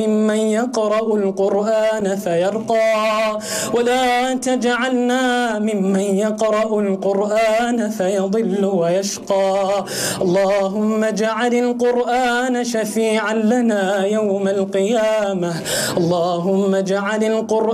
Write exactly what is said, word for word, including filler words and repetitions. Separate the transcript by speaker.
Speaker 1: ممن يقرأ القرآن فيرقى، ولا تجعلنا ممن يقرأ القرآن فيضل ويشقى. اللهم اجعل القرآن شفيعا لنا يوم القيامة. اللهم اجعل القرآن